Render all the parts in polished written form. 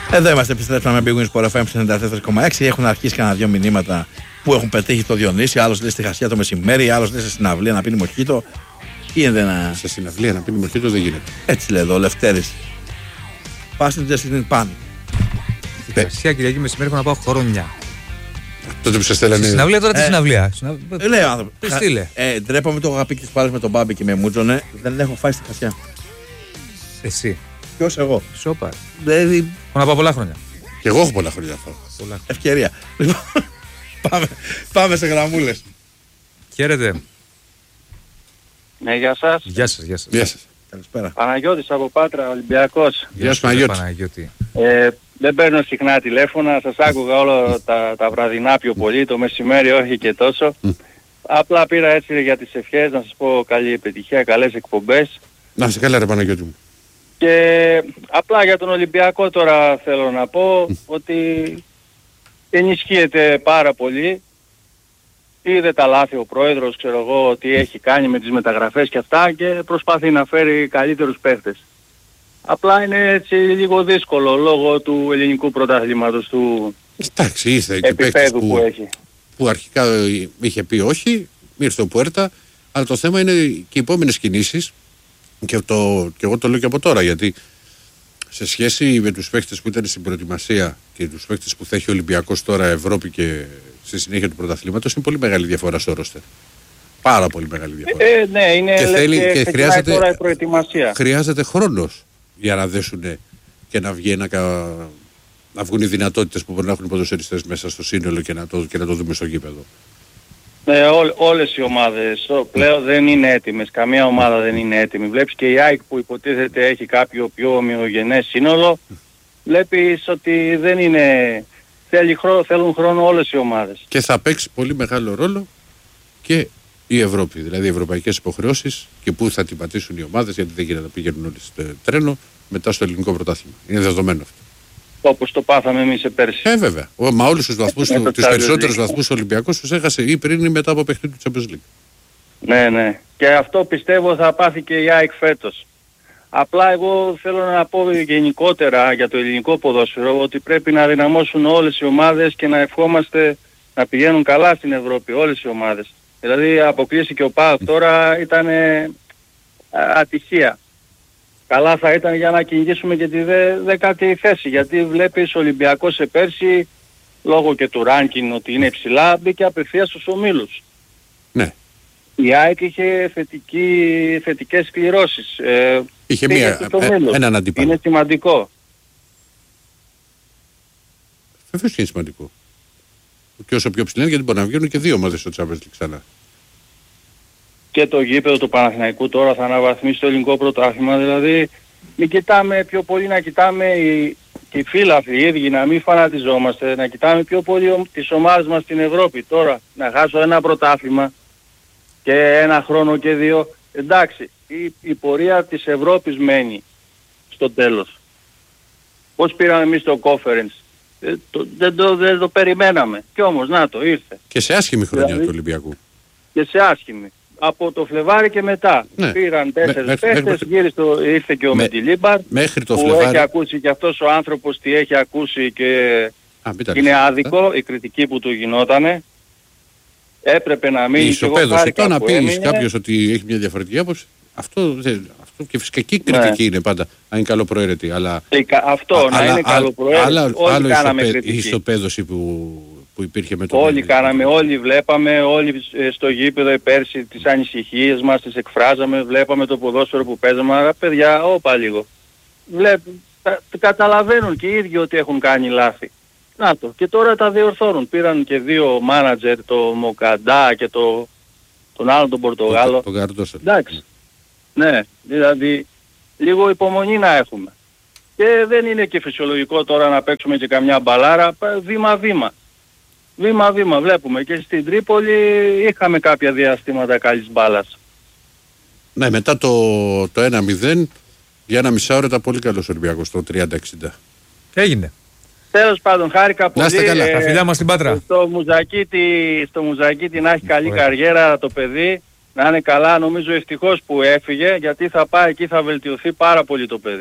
Εδώ είμαστε, επιστρέψαμε με Big Wins Sport FM 94,6. Έχουν αρχίσει κανένα δύο μηνύματα που έχουν πετύχει το Διονύση. Άλλος λέει στη Χασία το μεσημέρι, άλλος λέει σε συναυλία να πίνει μοχίτο. Γίνεται να. Σε συναυλία να πίνει μοχίτο δεν γίνεται. Έτσι λέει εδώ ο Λευτέρης. Passengers in panic. Στη Χασία Κυριακή μεσημέρι έχω να πάω χρόνια. Τότε που σε στέλνανε. Στη συναυλία τώρα τι συναυλία. Λέει ο άνθρωπος. Τι στείλε. Ντρέπομαι το αγαπή και τις πάλες με τον Μπάμπη και με Μούτζονε. Δεν έχω φάει στη Χασία. Εσύ. Ποιος εγώ. Σόπα. Δηλαδή. Έχω να πάω πολλά χρόνια. Και εγώ έχω πολλά χρόνια αυτό. Ευκαιρία. Λοιπόν, πάμε σε γραμμούλες. Χαίρετε. Ναι, γεια σας. Γεια σας, γεια σας. Γεια σας. Καλησπέρα. Παναγιώτης από Πάτρα, Ολυμπιακός. Γεια σου Παναγιώτη. Παναγιώτη. Δεν παίρνω συχνά τηλέφωνα, σας άκουγα όλα τα βραδινά πιο πολύ, το μεσημέρι όχι και τόσο. Απλά πήρα έτσι για τις ευχές να σας πω καλή επιτυχία, καλές εκπομπές. Να είσαι καλά ρε Παναγιώτη μου. Και απλά για τον Ολυμπιακό τώρα θέλω να πω ότι ενισχύεται πάρα πολύ. Είδε τα λάθη ο πρόεδρος, ξέρω εγώ, τι έχει κάνει με τις μεταγραφές και αυτά και προσπαθεί να φέρει καλύτερους παίχτες. Απλά είναι έτσι λίγο δύσκολο λόγω του ελληνικού πρωταθλήματος, του Εντάξει, ήρθε και επίπεδου που έχει. που αρχικά είχε πει όχι, ήρθε ο Πουέρτα, αλλά το θέμα είναι και οι επόμενες κινήσεις και εγώ το λέω και από τώρα, γιατί σε σχέση με τους παίχτες που ήταν στην προετοιμασία και τους παίχτες που θα έχει ο Ολυμπιακός τώρα Ευρώπη και στη συνέχεια του πρωταθλήματος είναι πολύ μεγάλη διαφορά στο ρόστερ. Πάρα πολύ μεγάλη διαφορά. Ναι, είναι και χρειάζεται τώρα η προετοιμασία. Χρειάζεται χρόνος για να δέσουν και να βγει να βγουν οι δυνατότητες που μπορεί να έχουν οι ποδοσφαιριστές μέσα στο σύνολο και να το δούμε στο γήπεδο. Ναι, όλες οι ομάδες πλέον δεν είναι έτοιμες. Καμία ομάδα δεν είναι έτοιμη. Βλέπεις και η ΑΕΚ που υποτίθεται έχει κάποιο πιο ομοιογενές σύνολο. Βλέπεις ότι δεν είναι. Θέλουν χρόνο όλες οι ομάδες. Και θα παίξει πολύ μεγάλο ρόλο και η Ευρώπη. Δηλαδή οι ευρωπαϊκές υποχρεώσεις και πού θα την πατήσουν οι ομάδες, γιατί δεν γίνεται να πηγαίνουν όλοι στο τρένο μετά στο ελληνικό πρωτάθλημα. Είναι δεδομένο αυτό. Όπως το πάθαμε εμείς πέρσι. Βέβαια. Μα όλους τους βαθμούς, τους περισσότερους βαθμούς ο Ολυμπιακός τους έχασε ή πριν ή μετά από παιχνίδι του Champions League. Ναι, ναι. Και αυτό πιστεύω θα πάθει και η ΑΕΚ φέτος. Απλά εγώ θέλω να πω γενικότερα για το ελληνικό ποδόσφαιρο ότι πρέπει να δυναμώσουν όλες οι ομάδες και να ευχόμαστε να πηγαίνουν καλά στην Ευρώπη, όλες οι ομάδες. Δηλαδή αποκλείσει και ο ΠΑΟΚ τώρα ήταν ατυχία. Καλά θα ήταν για να κυνηγήσουμε και τη δέκατη θέση, γιατί βλέπεις ο Ολυμπιακός σε πέρσι, λόγω και του ranking ότι είναι υψηλά, μπήκε απευθείας στους ομίλους. Ναι. Η ΑΕΚ είχε θετικές κληρώσεις. Είχε έναν αντίπαλο. Είναι σημαντικό. Βεβαίως είναι σημαντικό. Και όσο πιο ψηλά είναι, γιατί μπορεί να βγαίνουν και δύο ομάδες στο Champions League ξανά. Και το γήπεδο του Παναθηναϊκού τώρα θα αναβαθμίσει το ελληνικό πρωτάθλημα, δηλαδή μην κοιτάμε πιο πολύ, να κοιτάμε οι φίλαθλοι οι ίδιοι, να μην φανατιζόμαστε, να κοιτάμε πιο πολύ τις ομάδες μας στην Ευρώπη. Τώρα να χάσω ένα πρωτάθλημα και ένα χρόνο και δύο, εντάξει, η πορεία της Ευρώπης μένει στο τέλος. Πώς πήραμε εμείς το conference, δεν το περιμέναμε και όμως να το ήρθε. Και σε άσχημη χρονιά δηλαδή, του Ολυμπιακού. Και σε άσχημη. Από το Φλεβάρι και μετά. Ναι. Πήραν 4 παίχτες, ήρθε και ο Μεντιλίμπαρ μέχρι το που Φλεβάρι. Έχει ακούσει και αυτός ο άνθρωπος τι έχει ακούσει και είναι άδικο η κριτική που του γινότανε. Έπρεπε να μείνει και εγώ χάρηκα να που πει έμεινε. κάποιος ότι έχει μια διαφορετική άποψη, αυτό και φυσικά και η κριτική είναι πάντα, αν είναι καλοπροαίρετη. Αλλά, αυτό, να είναι καλοπροαίρετη. Όλοι κάναμε κριτική. Η ιστοπαίδωση που υπήρχε με τον Όλοι κάναμε, όλοι βλέπαμε, όλοι στο γήπεδο πέρσι τις ανησυχίες μας, τις εκφράζαμε, βλέπαμε το ποδόσφαιρο που παίζαμε, αλλά παιδιά, όπα λίγο. Καταλαβαίνουν και οι ίδιοι ότι έχουν κάνει λάθη. Να το, και τώρα τα διορθώνουν. Πήραν και δύο μάνατζερ, το Μοκαντά και τον άλλον τον Πορτογάλο. Τον Καρτόσα. Εντάξει. Ναι, δηλαδή λίγο υπομονή να έχουμε. Και δεν είναι και φυσιολογικό τώρα να παίξουμε και καμιά μπαλάρα, βήμα-βήμα. Βήμα-βήμα βλέπουμε και στην Τρίπολη είχαμε κάποια διαστήματα καλής μπάλας. Ναι, μετά το 1-0 για ένα μισάωρο ήταν πολύ καλός ο Ολυμπιακός το 30-60. Έγινε. Τέλος πάντων, χάρηκα πολύ. Να είστε καλά. Τα φιλιά μας στην Πάτρα. Στο Μουζακίτη να έχει καλή καριέρα το παιδί, να είναι καλά. Νομίζω ευτυχώς που έφυγε, γιατί θα πάει εκεί, θα βελτιωθεί πάρα πολύ το παιδί.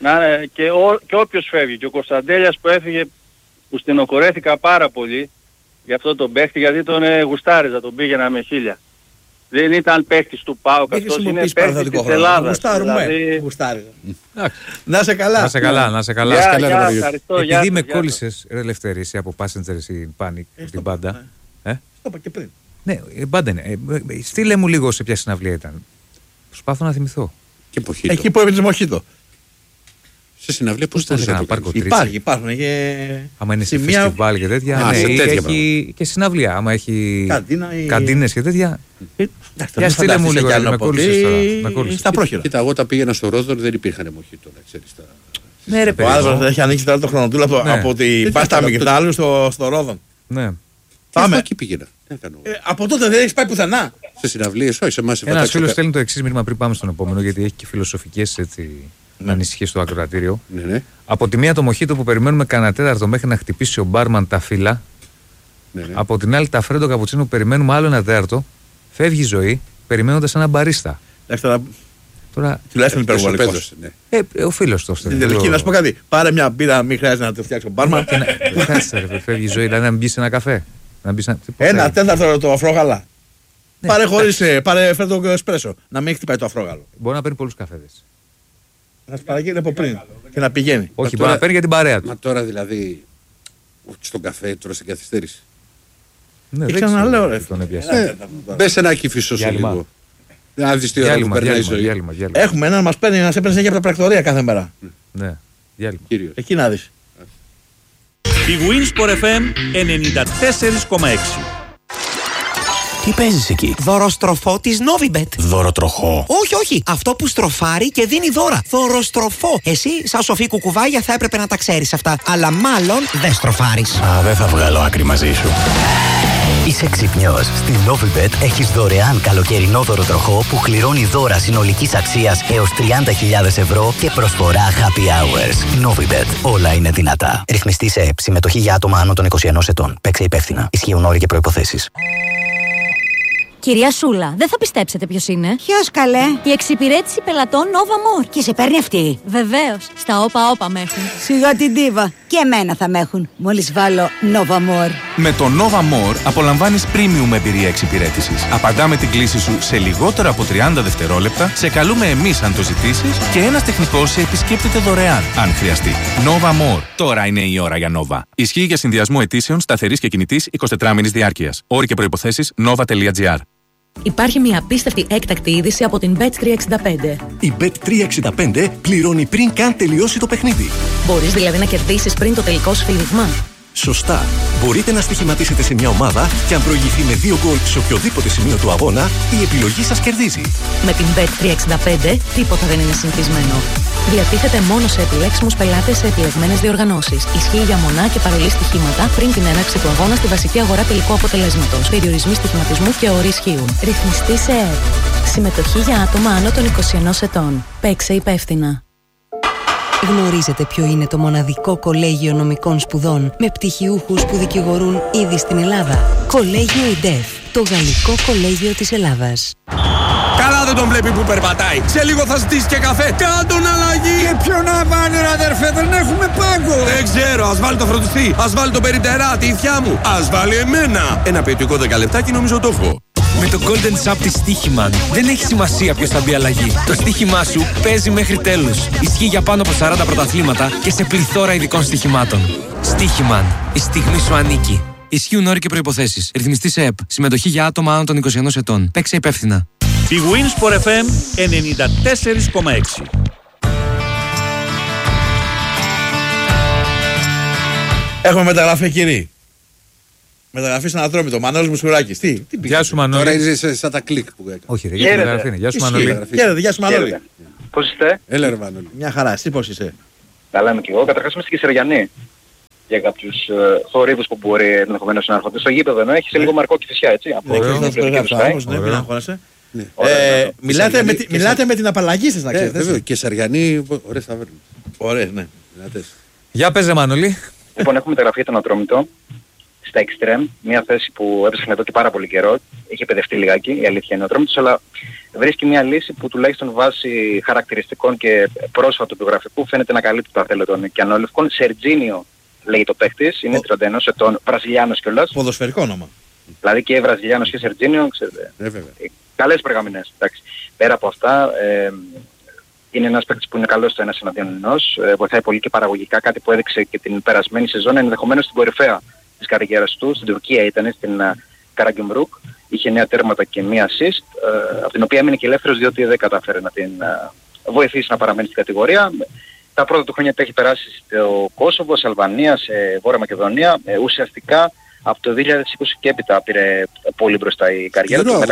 Και όποιος φεύγει, και ο Κωνσταντέλιας που έφυγε, που στενοχωρέθηκα πάρα πολύ για αυτό τον παίχτη, γιατί τον γουστάριζα, τον πήγαινα με 1000. Δεν ήταν παίχτης του ΠΑΟΚ, αυτός είναι παίχτης της Ελλάδας. Γουστάριζα. Να σε καλά. Να σε καλά. Επειδή με κόλλησες, ρε Λευτέρη, από Passengers in Panic, την μπάντα. Το είπα και πριν. Ναι, μπάντα είναι. Στείλε μου λίγο σε ποια συναυλία ήταν. Προσπάθω να θυμηθώ. Και Μοχίτο. Εκεί που έβγαινε Μοχίτο. Σε συναυλία πώς θα ένα πάρκο υπάρχουν. Άμα είναι σε φεστιβάλ και τέτοια. Έχει και συναυλία. Άμα έχει καντίνες και τέτοια. Για στείλε μου λίγο, με κόλλησες. Στα πρόχειρα. Κοίτα, εγώ όταν πήγαινα στο Ρόδον δεν υπήρχαν Μοχίτο, να ξέρεις. Ναι, ρε παιδί. Ο Άδωνας έχει ανοίξει τώρα το χρονοτούλαπο από την Πάστα Μιγδάλου στο Ρόδον. Ναι. Πάμε. Εκεί πήγαινα. Από τότε δεν έχεις πάει πουθενά. Σε συναυλίες, όχι, σε εμάς. Ένας φίλος στέλνει το εξής μήνυμα πριν πάμε στον επόμενο, γιατί έχει και φιλοσοφικές ανησυχίες στο ακροατήριο. Ναι. Από τη μία το Μοχίτο που περιμένουμε κανένα τέταρτο μέχρι να χτυπήσει ο μπάρμαν τα φύλλα. Ναι. Από την άλλη τα φρέντο καπουτσίνο που περιμένουμε άλλο ένα τέταρτο. Φεύγει η ζωή περιμένοντας ένα μπαρίστα. Τώρα. Τουλάχιστον υπερβολικός. Ο φίλος το στέλνει. Να σου πω κάτι. Πάρε μια μπύρα, μην χρειάζεται να το φτιάξει ο μπάρμαν. Φεύγει η ζωή, δηλαδή να μην μπει σε ένα καφέ. Ένα τέταρτο το αφρόγαλα. Πάρε φέρε το εσπρέσο. Να μην χτυπάει το αφρόγαλο. Μπορεί να παίρνει πολλούς καφέδες. Να σου παραγγείλει από πριν και να πηγαίνει. Όχι, μπορεί να παίρνει για την παρέα του. Μα τώρα δηλαδή στον καφέ τώρα στην καθυστέρηση. Ναι, δεν ξαναλέω ρε. Μπες ένα κύφισο σου λίγο. Να δεις τι ώρα που περνάει η ζωή. Έχουμε έναν μας παίρνει να σε παίρνει για τα πρακτορία κάθε μέρα. Ναι, διάλειμμα. Εκεί να δεις. Η Winsport FM 94,6. Τι παίζεις εκεί? Δωροστροφό της Novibet. Δωροτροχό? Όχι. Αυτό που στροφάρει και δίνει δώρα. Δωροστροφό. Εσύ, σαν σοφή κουκουβάγια, θα έπρεπε να τα ξέρεις αυτά. Αλλά μάλλον δεν στροφάρεις. Δεν θα βγάλω άκρη μαζί σου. Είσαι ξυπνιός. Στην Novibet έχεις δωρεάν καλοκαιρινό δωροτροχό που κληρώνει δώρα συνολικής αξίας έως 30.000 ευρώ και προσφορά happy hours. Novibet. Όλα είναι δυνατά. Ρυθμιστή σε ΕΠ. Συμμετοχή για άτομα άνω των 21 ετών. Παίξε υπεύθυνα. Ισχύουν όροι και προϋποθέσεις. Κυρία Σούλα, δεν θα πιστέψετε ποιος είναι. Ποιος καλέ? Η εξυπηρέτηση πελατών Nova More. Και σε παίρνει αυτή? Βεβαίως. Στα όπα με έχουν. Σιγά την ντίβα. Και εμένα θα με έχουν. Μόλις βάλω Nova More. Με το Nova More απολαμβάνεις premium εμπειρία εξυπηρέτησης. Απαντάμε την κλήση σου σε λιγότερο από 30 δευτερόλεπτα, σε καλούμε εμείς αν το ζητήσεις και ένας τεχνικός σε επισκέπτεται δωρεάν, αν χρειαστεί. Nova More. Τώρα είναι η ώρα για Nova. Ισχύει για συνδυασμό αιτήσεων σταθερής και κινητής 24 μήνης διάρκειας. Όροι και προϋποθέσεις nova.gr. Υπάρχει μια απίστευτη έκτακτη είδηση από την Bet365. Η Bet365 πληρώνει πριν καν τελειώσει το παιχνίδι. Μπορείς δηλαδή να κερδίσεις πριν το τελικό σφύριγμα. Σωστά. Μπορείτε να στοιχηματίσετε σε μια ομάδα και αν προηγηθεί με 2 γκολ σε οποιοδήποτε σημείο του αγώνα, η επιλογή σας κερδίζει. Με την Bet365 τίποτα δεν είναι συνηθισμένο. Διατίθεται μόνο σε επιλέξιμους πελάτες σε επιλεγμένες διοργανώσεις. Ισχύει για μονά και παρολί στοιχήματα πριν την έναρξη του αγώνα στη βασική αγορά τελικού αποτελέσματος. Περιορισμοί στοιχηματισμού και όροι ισχύουν. Ρυθμιστή σε ΕΕΠ. Συμμετοχή για άτομα άνω των 21 ετών. Παίξε υπεύθυνα. Γνωρίζετε ποιο είναι το μοναδικό κολέγιο νομικών σπουδών με πτυχιούχους που δικηγορούν ήδη στην Ελλάδα? Κολέγιο ΙΝΤΕΦ, το γαλλικό κολέγιο της Ελλάδας. Καλά δεν τον βλέπει που περπατάει. Σε λίγο θα ζητήσει και καφέ. Κάντον αλλαγή. Και ποιο να βάλει ρε αδερφέ, δεν έχουμε πάγκο. Δεν ξέρω, ας βάλει το φροντιστή. Ας βάλει το περιπτερά, τη ηθιά μου. Ας βάλει εμένα. Ένα ποιοτικό 10 λεπτάκι νομίζω το έχω. Με το Golden Sub της Στοίχημαν δεν έχει σημασία ποιος θα μπει αλλαγή. Το στοίχημά σου παίζει μέχρι τέλους. Ισχύει για πάνω από 40 πρωταθλήματα και σε πληθώρα ειδικών στοιχημάτων. Στοίχημαν. Η στιγμή σου ανήκει. Ισχύουν όροι και προϋποθέσεις. Ρυθμιστή σε ΕΠ. Συμμετοχή για άτομα άνω των 21 ετών. Παίξε υπεύθυνα. Η Winsport FM 94,6. Έχουμε μεταγραφή, κύριε. Μεταγραφή στον Ατρόμητο. Μανώλης Μουσουράκης. Τι Γεια σου, Μανώλη. Τώρα είσαι σαν τα κλικ που έκανε. Όχι, ρε, για μεταγραφή είναι. Γεια σου, Μανώλη. Γεια σου, Μανώλη. Πώς είστε? Έλα, ρε Μανώλη. Μια χαρά. Εσύ πώς είσαι? Καλά είμαι και εγώ. Καταρχάς είμαι στην Κεσαριανή. Για κάποιους θορύβους που μπορεί ενδεχομένως να έρχονται. Στο γήπεδο ενώ έχει σε λίγο Μαρκό Κηφισιά, έτσι. Μιλάτε με την απαλλαγή σας, να ξέρετε. Βέβαια, Κεσαριανή, ωραίες ταβέρνες. Ωραίες, ναι. Για παίζε, Μανώλη. Λοιπόν, έχουμε μεταγραφεί τον Ατρόμητο στα Extreme, μια θέση που έψαχνα εδώ και πάρα πολύ καιρό. Είχε παιδευτεί λιγάκι, η αλήθεια είναι ο Ατρόμητος, αλλά βρίσκει μια λύση που τουλάχιστον βάσει χαρακτηριστικών και πρόσφατου βιογραφικού φαίνεται να καλύπτει τα θέλω των Κιανόλευκων. Σερτζίνιο λέει το παίχτης, είναι 31 ετών, Βραζιλιάνος κιόλας. Ποδοσφαιρικό όνομα. Δηλαδή και Βραζιλιάνος και Σερτζίνιο, ξέρετε. Καλές περγαμηνές, εντάξει. Πέρα από αυτά, είναι ένας παίκτης που είναι καλός στο ένας εναντίον ενός, βοηθάει πολύ και παραγωγικά, κάτι που έδειξε και την περασμένη σεζόν, ενδεχομένως στην κορυφαία της καριέρας του, στην Τουρκία ήταν, στην Καραγκιουμπρούκ, είχε 9 τέρματα και 1 assist, από την οποία έμεινε και ελεύθερος διότι δεν κατάφερε να την βοηθήσει να παραμένει στην κατηγορία. Τα πρώτα του χρόνια τα έχει περάσει στο Κόσοβο, σε Αλβανία, σε Βόρεια Μακεδονία, ουσιαστικά από το 2020 και έπειτα πήρε πολύ μπροστά η καριέρα του.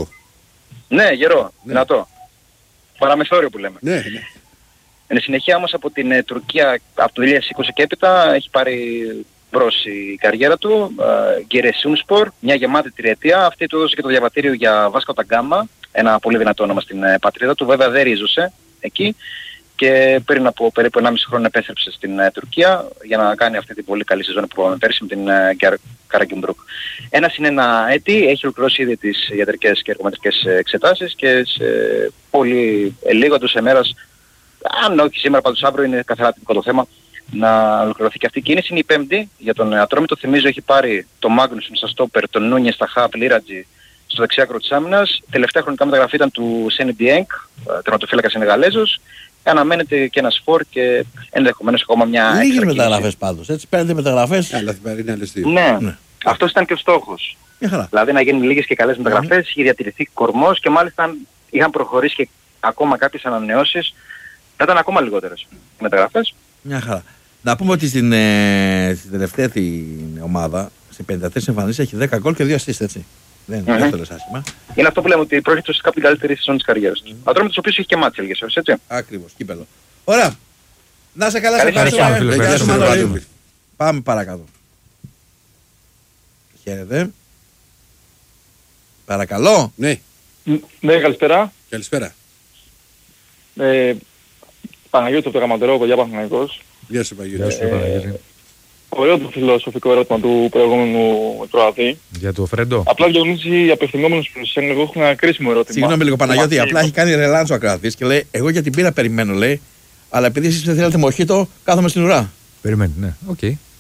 Ναι, γερό, δυνατό. Παραμεθόριο που λέμε. Ναι. Εν συνεχεία όμως από την Τουρκία, από το 2020 και έπειτα, έχει πάρει μπρος η καριέρα του. Γκερεσούνσπορ, μια γεμάτη τριετία. Αυτή του έδωσε και το διαβατήριο για Βάσκο Ταγκάμα, ένα πολύ δυνατό όνομα στην πατρίδα του. Βέβαια δεν ρίζωσε εκεί. Και πριν από περίπου 1,5 χρόνο επέστρεψε στην Τουρκία για να κάνει αυτή την πολύ καλή σεζόν που είπαμε πέρσι με την Καραγκιουμπρούκ. Ένας είναι ένα έτη, έχει ολοκληρώσει ήδη τις ιατρικές και εργομετρικές εξετάσεις και σε πολύ λίγο τους ημέρας, αν όχι σήμερα πάντως αύριο, είναι καθαρά τυπικό το θέμα, να ολοκληρωθεί και αυτή η κίνηση. Είναι η πέμπτη για τον Ατρόμητο. Θυμίζω έχει πάρει το Μάγνουσον στα στόπερ, τον Νούνιες στα χαπ, Λίρατζι στο δεξιάκρο της άμυνας. Τελευταία χρονικά μεταγραφή ήταν του Σένι Ντιέγκ, τερματοφύλακας Σενεγαλέζος. Αναμένεται και ένας φορ και ενδεχομένως ακόμα μια... Λίγες μεταγραφές πάντως, έτσι, 5 μεταγραφές. Ναι, αυτός ήταν και ο στόχος. Δηλαδή να γίνουν λίγες και καλές μεταγραφές, είχε διατηρηθεί κορμός και μάλιστα είχαν προχωρήσει και ακόμα κάποιες ανανεώσεις. Θα ήταν ακόμα λιγότερες μεταγραφές. Μια χαρά. Να πούμε ότι στην τελευταία την ομάδα, σε 54 εμφανίσεις, έχει 10 γκολ και 2 assist, έτσι. Δεν είναι δεύτερος άσχημα. Είναι αυτό που λέμε ότι πρόκειται σε κάποια καλύτερη σεζόν της καριέρας του. Ατρόμητος ο οποίος έχει και μάτς λίγες ώρες, έτσι. Ακριβώς, κύπελλο. Ωραία. Να σε καλά, σε ευχαριστούμε. Πάμε παρακάτω. Χαίρετε. Παρακαλώ. Ναι. Ναι, καλησπέρα. Καλησπέρα. Παναγιώτης από το Γαματερό, Κολιά Παναγιώτης. Γεια σου Παναγιώτη. Ωραίο το φιλοσοφικό ερώτημα του προηγούμενου Κροατή. Για το Φρέντο. Απλά διαγνώσει απευθυνόμενος προς εσένα, εγώ έχω ένα κρίσιμο ερώτημα. Συγγνώμη λίγο Παναγιώτη, απλά έχει κάνει ρελάνς ο ακροατής και λέει: εγώ για την πύρα περιμένω, λέει. Αλλά επειδή εσείς δεν θέλετε μοχίτο, κάθομαι στην ουρά. Περιμένει, ναι, οκ.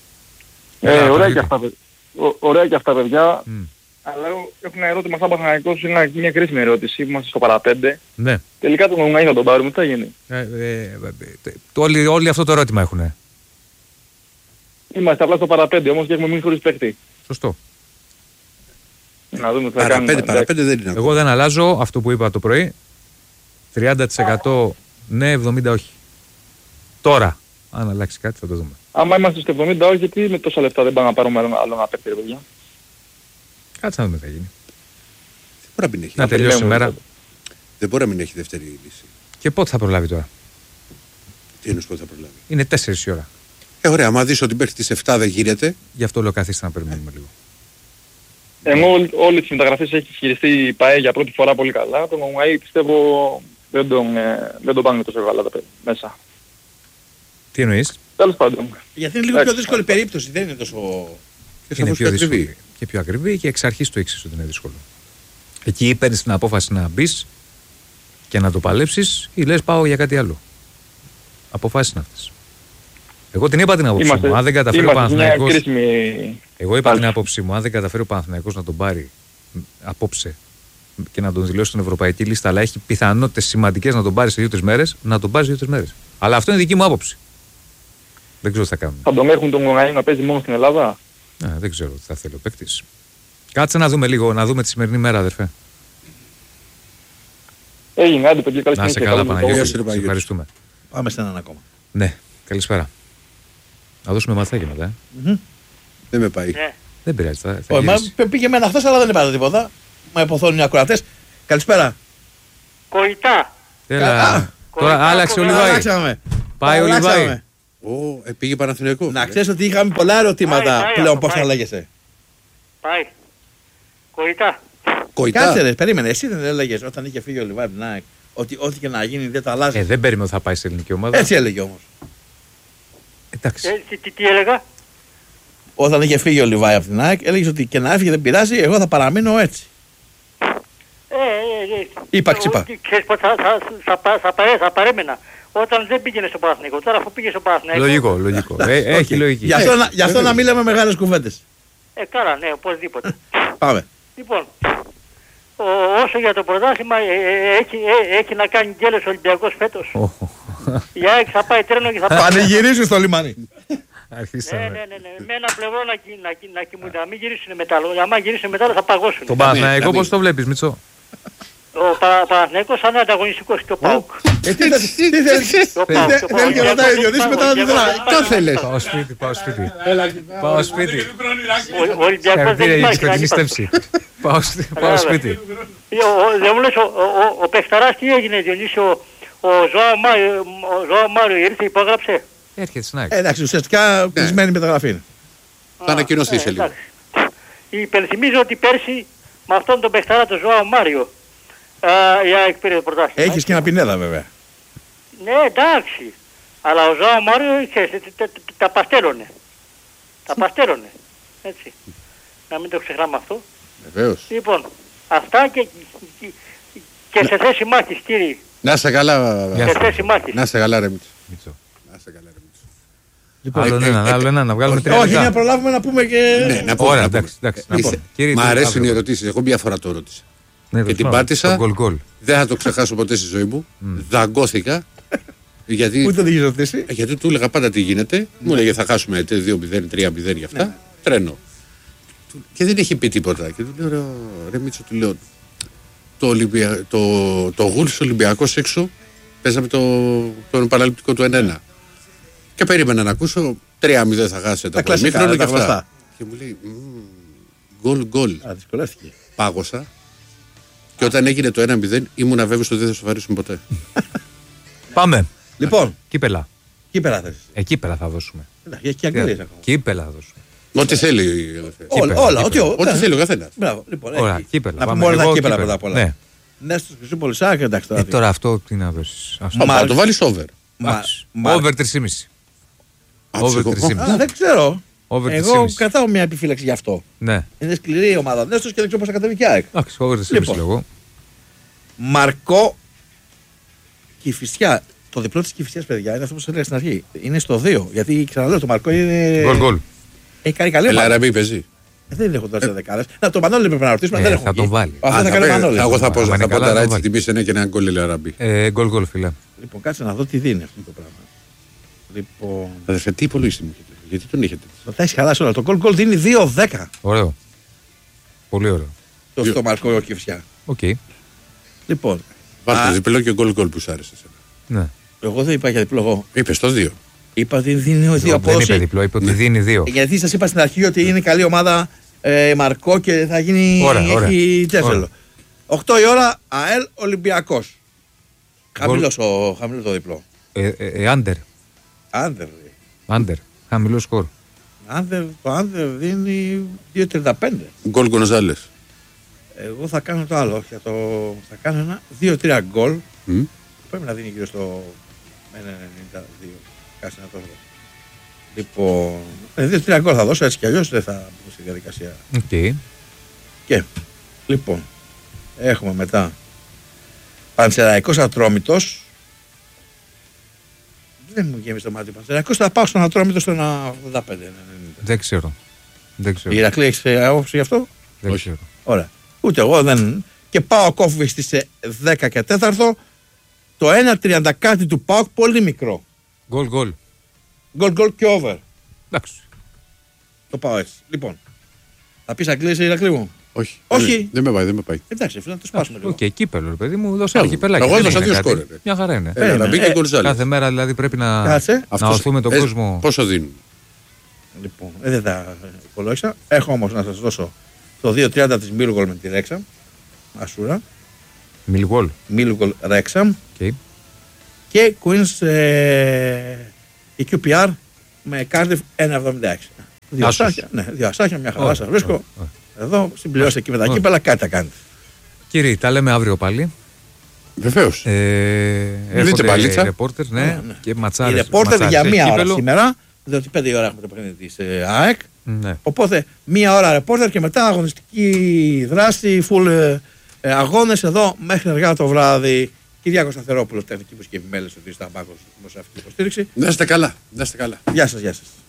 Ωραία και αυτά, παιδιά. Αλλά έχω ένα ερώτημα σαν Παναγιώτης, είναι μια κρίσιμη ερώτηση. Είμαστε στο παραπέντε. Ναι. Τελικά τον Γονγκάη θα τον πάρουμε, τι θα γίνει. Όλοι αυτό το ερώτημα έχουν. Είμαστε απλά στο παραπέντε όμως και έχουμε μείνει χωρίς παίκτη. Σωστό. Να δούμε τι θα κάνουμε. Παραπέντε δεν είναι. Εγώ δεν αλλάζω αυτό που είπα το πρωί. 30% ναι, 70% όχι. Τώρα, αν αλλάξει κάτι θα το δούμε. Άμα είμαστε στο 70% όχι, γιατί με τόσα λεφτά δεν πάμε να πάρουμε άλλο ένα παίκτη, παιδιά. Κάτσε να δούμε τι θα γίνει. Δεν μπορεί να μην έχει. Να τελειώσει η μέρα. Δεν μπορεί να μην έχει δεύτερη λύση. Και πότε θα προλάβει τώρα. Τι εννοείς πότε θα προλάβει. Είναι 4 η ώρα. Ωραία, άμα δεις ότι μέχρι τις 7 δεν γίνεται. Γι' αυτό λέω καθίστε να περιμένουμε λίγο. Ενώ όλες τις μεταγραφές έχει χειριστεί η ΠΑΕ για πρώτη φορά πολύ καλά. Τον Γονγκάη πιστεύω δεν τον πάνε τόσο καλά μέσα. Τι εννοείς? Τέλος πάντων. Γιατί είναι λίγο πιο δύσκολη περίπτωση, δεν είναι τόσο... Είναι πιο δύσκολη και πιο ακριβή και εξ αρχής το ήξερες ότι είναι δύσκολο. Εκεί παίρνεις την απόφαση να μπεις και να το παλέψεις ή λες πάω για κάτι άλλο. Αποφάσεις είναι αυτές. Εγώ την είπα την άποψή μου. Αν δεν καταφέρει ο Παναθηναϊκός. Εγώ είπα την άποψή μου. Αν δεν καταφέρει ο Παναθηναϊκός να τον πάρει απόψε και να τον δηλώσει στην ευρωπαϊκή λίστα, αλλά έχει πιθανότητες σημαντικές να τον πάρει σε 2-3 μέρες, να τον πάρει σε 2-3 μέρες. Αλλά αυτό είναι δική μου άποψη. Δεν ξέρω τι θα κάνουν. Θα τον έχουν τον Γονγκάη να παίζει μόνο στην Ελλάδα. Δεν ξέρω τι θα θέλει ο παίκτης. Κάτσε να δούμε λίγο, να δούμε τη σημερινή μέρα, αδερφέ. Έγινε, άντε παιδιά, καλή συνέχεια. Να σε καλά, Παναγιώτη. Ευχαριστούμε. Πάμε σε έναν ακόμα. Ναι, καλησπέρα. Να δώσουμε μαθάκι μετά. Δεν με πάει. Δεν πειράζει. Πήγε εμένα χθες, αλλά δεν είπατε τίποτα. Μα υποθώνουν οι ακροατές. Καλησπέρα. Κοητά. Τώρα άλλαξε ο Λιβάη. Πάει ο Λιβάη. Πήγε Παναθηναϊκό. Να ξέρεις ότι είχαμε πολλά ερωτήματα πλέον πώς θα λέγεσαι. Πάει. Κοητά. Κάτσε ρε, περίμενε. Εσύ δεν έλεγες όταν είχε φύγει ο Λιβάη από την ΑΕΚ ότι ό,τι και να γίνει δεν τα αλλάζει. Δεν περίμενε ότι θα πάει σε ελληνική ομάδα. Έτσι έλεγε όμως. Εντάξει. Τι έλεγα? Όταν είχε φύγει ο Λιβάη από την ΑΕΚ, έλεγε ότι και να έφυγε δεν πειράζει, εγώ θα παραμείνω έτσι. Είπαξε. Ξέρεις πότε θα παρέμενα. Όταν δεν πήγαινε στο Παναθηναϊκό. Τώρα αφού πήγε στο Παναθηναϊκό. Λογικό. Έχει λογική. Γι' αυτό να μην λέμε μεγάλες κουβέντες. Καλά, ναι, οπωσδήποτε. Πάμε. Λοιπόν, όσο για το πρωτάθλημα έχει να κάνει γκέλες ο Ολυμπιακός φέτος. Η ΑΕΚ θα πάει τρένο και θα πάει. Πανηγυρίζουν στο λιμάνι. Ναι. Με ένα πλευρό να κοιμούνται. Να μην γυρίσουν μετά. Αν γυρίσουν μετά θα παγώσουν. Τον Παναθηναϊκό πώς το βλέπεις, Μητσό? Ο Παναθηναϊκός θα είναι ανταγωνιστικός και ο ΠΑΟΚ. Τι θέλει και ρωτάει ο Διονύσης μετά να τη δράει. Το θέλεις. Πάω σπίτι. Ο Ολυμπιακός δεν υπάρχει να νύχτα. Πάω σπίτι. Δεν μου λες ο Πεχταράς τι έγινε, Διονύση, ο Ζωά Μάριο ήρθε, υπόγραψε. Έρχεται στην ΑΕΚ. Εντάξει, ουσιαστικά κλεισμένη μεταγραφή. Θα ανακοινωθεί σε λίγο. Υπενθυμίζω ότι πέρσι με αυτόν τον Πεχταρά, τον Ζωά Μάριο, η ΑΕΚ πήρε το πρωτάθλημα. Έχεις και ένα Πινέδα βέβαια. Ναι, εντάξει. Αλλά ο Ζωά Μάριο τα παστέλωνε. Έτσι. Να μην το ξεχνάμε αυτό. Βεβαίως. Λοιπόν, αυτά και σε θέση μάχης, κύριε. Να είσαι καλά. Σε θέση μάχης. Να είσαι καλά, ρε Μίτσο. Άλλο ένα, να βγάλουμε 3 λεπτά. Όχι, να προλάβουμε να πούμε και... Ναι, να πούμε. Ωραία, εντάξει. Μ' αρέσουν οι ερωτήσεις. Εγώ μία φορά το ρώτησα. Και την πάτησα. Δεν θα το ξεχάσω ποτέ στη ζωή μου. Δαγκώθηκα. Γιατί ούτε δεν είχε ρωτήσει. Γιατί του έλεγα πάντα τι γίνεται. Μου έλεγε θα χάσουμε 2-0, 3-0 για αυτά. Τρένο. Και δεν έχει πει τίποτα. Και του λέω, ρε Μίτσο, του λέω, το Γουλς Ολυμπιακός έξω παίζαμε τον παραληπτικό του 1-1. Και περίμενα να ακούσω 3-0 θα χάσετε τα κλασικά και αυτά. Και μου λέει γκολ. Δυσκολεύτηκε. Πάγωσα. Και όταν έγινε το 1-0 ήμουν βέβαιος ότι δεν θα σοβαρήσουν ποτέ. Πάμε. Λοιπόν. Κύπελα. Κύπελα θες. Κύπελα θα δώσουμε. Και Αγγλίες ακόμα. Κύπελα θα δώσουμε. Ό,τι θέλει. Όλα. Ό,τι θέλει ο καθένας. Ωραία, κύπελα. Να πούμε όλα τα κύπελα πρώτα απ' όλα. Ναι, στους Χρυσούπολης, εντάξει τώρα. Τώρα αυτό τι να δώσεις. Μα το βάλεις over. Over 3,5. Over 3,5. Δεν ξέρω. Εγώ 3,5. κρατάω μια επιφύλαξη γι' αυτό. Ναι. Είναι σκληρή η ομάδα Νέστος και δεν ξέρω πώς θα κατέβει και ΑΕΚ. Εντάξει, over 3,5 λόγω. Μαρκό Κηφισιά. Το διπλό της Κηφισιάς, παιδιά, είναι αυτό που σας έλεγα στην αρχή. Είναι στο 2. Γιατί ξαναλέω, το Μαρκό είναι. Γκολ. Έχει κάνει καλή ομάδα. Ελαραμπή παίζει. Δεν έχω τώρα σε δεκάδες. Να τον Μανώλη πρέπει να ρωτήσουμε. Δεν θα τον βάλει. Αυτό θα κάνει Μανώλη. Εγώ θα πω τα ράτσι την πίστη και ένα γκολ Ελαραμπή. Γκολ, φίλε. Λοιπόν, κάτσε να δω τι δίνει αυτό το πράγμα. Λοιπόν. Αδερφέ, τι υπολογίστη μου έχετε. Γιατί τον έχετε. Θα τα έχει χαλάσει όλα. Το γκολ δίνει 2-10. Ωραίο. Πολύ ωραίο. Το στο Μαρκό Κηφισιά. Οκ. Λοιπόν. Βάλτε διπλό και γκολ που σου άρεσε. Ναι. Εγώ δεν είπα για διπλό. Εγώ. Είπες το 2. Είπα ότι δίνει 2 απόδοση. Δεν είπε διπλό, είπε ότι δίνει 2. Γιατί σας είπα στην αρχή ότι είναι καλή ομάδα Μαρκό και θα γίνει. Έχει τέσσελο. 8 η ώρα ΑΕΛ Ολυμπιακός. Χαμηλό το διπλό. Άντερ. Χαμηλό σκορ. Το άντερ δίνει 2,35. Γκολ Γκονζάλες. Εγώ θα κάνω το άλλο. Θα κάνω ένα 2-3 γκολ. Πρέπει να δίνει γύρω στο 1,92. Κάτσε να το δω. Λοιπόν, 2-3 γκολ θα δώσω, έτσι κι αλλιώς δεν θα μπω στη διαδικασία. Και, λοιπόν, έχουμε μετά Πανσεραϊκός Ατρόμητος. Δεν μου γέμισε το μάτι Πανσεραϊκός, θα πάω στον Ατρόμητο στο 1,85. Δεν ξέρω. Η Ηρακλή έχεις άποψη γι' αυτό? Δεν ξέρω. Ωραία. Ούτε εγώ δεν. Και πάω κόφι στις 10 και 4. Το 1,30 κάτι του ΠΑΟΚ πολύ μικρό. Γκολ. Γκολ και over. Εντάξει. Το πάω έτσι. Λοιπόν. Θα πεις Αγγλία σε Ηρακλή μου? Όχι. Δεν με πάει. Εντάξει, φίλε, να το σπάσουμε λίγο. Οκ, κύπελο, ρε παιδί μου, δώσε ένα κυπελάκι. Εγώ έδωσα 2 σκόρ. Μια χαρά είναι. Κάθε μέρα δηλαδή πρέπει να οθούμε τον κόσμο. Πόσο δίνουν? Λοιπόν, δεν τα υπολόγισα. Έχω όμως να σας δώσω το 2,30 της Μίλγολ με τη Ρέξαμ. Ασούρα. Μίλγολ Ρέξαμ. Και Queens η QPR με Cardiff 1,76. Δύο ασάχια, μια χαρά σας βρίσκω. Εδώ συμπληρώσετε εκεί με τα κύπελα, κάτι θα κάνετε. Κύριοι, τα λέμε αύριο πάλι. Βεβαίως. Έρχονται ρεπόρτερ, ναι, και ματσάρες. Οι ρεπόρτερ για μία ώρα σήμερα, διότι 5 η ώρα έχουμε το παιχνίδι της ΑΕΚ. Ναι. Οπότε μία ώρα ρεπόρτερ και μετά αγωνιστική δράση, full Αγώνες εδώ μέχρι αργά το βράδυ. Κυριάκο Σταθερόπουλος, τεχνική και επιμέλεια του Σταμπάκος, δημοσιογραφική υποστήριξη. Να είστε καλά. Γεια σας.